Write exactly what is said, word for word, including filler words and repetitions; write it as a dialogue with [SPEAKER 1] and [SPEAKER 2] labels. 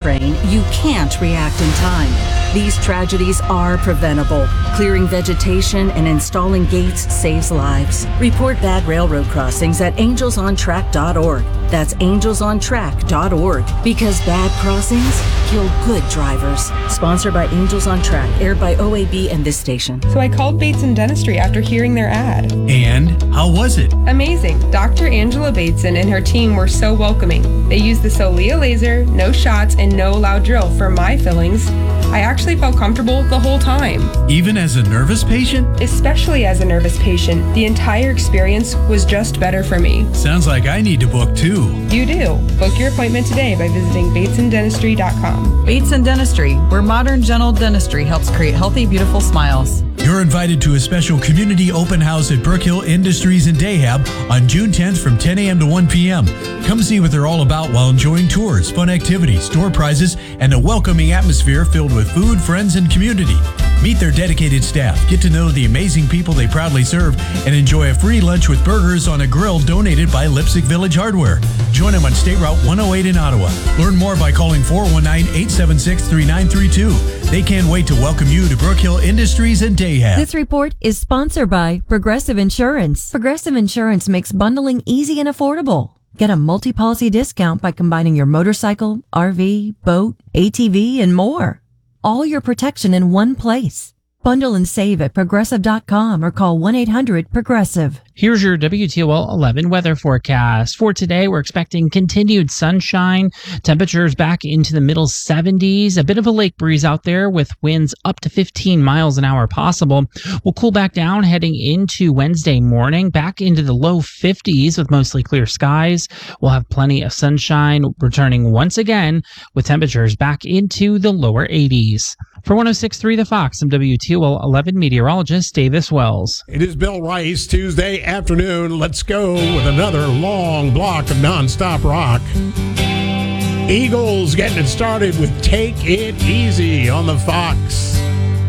[SPEAKER 1] train, you can't react in time. These tragedies are preventable. Clearing vegetation and installing gates saves lives. Report bad railroad crossings at angels on track dot org. That's angels on track dot org. Because bad crossings kill good drivers. Sponsored by Angels on Track, aired by O A B and this station.
[SPEAKER 2] So I called Bateson Dentistry after hearing their ad.
[SPEAKER 3] And how was it?
[SPEAKER 2] Amazing. Doctor Angela Bateson and her team were so welcoming. They used the Solia laser, no shots, and no loud drill for my fillings. I actually felt comfortable the whole time.
[SPEAKER 3] Even as a nervous patient?
[SPEAKER 2] Especially as a nervous patient, the entire experience was just better for me.
[SPEAKER 3] Sounds like I need to book too.
[SPEAKER 2] You do. Book your appointment today by visiting bateson dentistry dot com.
[SPEAKER 4] Bateson Dentistry, where modern dental dentistry helps create healthy, beautiful smiles.
[SPEAKER 3] You're invited to a special community open house at Brook Hill Industries in Dahab on June tenth from ten a.m. to one p.m. Come see what they're all about while enjoying tours, fun activities, store prizes, and a welcoming atmosphere filled with food, friends, and community. Meet their dedicated staff, get to know the amazing people they proudly serve, and enjoy a free lunch with burgers on a grill donated by Lipsick Village Hardware. Join them on State Route one oh eight in Ottawa. Learn more by calling four one nine, eight seven six, three nine three two. They can't wait to welcome you to Brook Hill Industries in Dahab.
[SPEAKER 5] This report is sponsored by Progressive Insurance. Progressive Insurance makes bundling easy and affordable. Get a multi-policy discount by combining your motorcycle, R V, boat, A T V, and more. All your protection in one place. Bundle and save at progressive dot com or call one eight hundred progressive.
[SPEAKER 6] Here's your W T O L eleven weather forecast. For today, we're expecting continued sunshine, temperatures back into the middle seventies, a bit of a lake breeze out there with winds up to fifteen miles an hour possible. We'll cool back down heading into Wednesday morning, back into the low fifties with mostly clear skies. We'll have plenty of sunshine returning once again with temperatures back into the lower eighties. For one oh six point three The Fox, I'm W T O L eleven meteorologist Davis Wells.
[SPEAKER 7] It is Bill Rice, Tuesday afternoon. Let's go with another long block of nonstop rock. Eagles getting it started with Take It Easy on the Fox.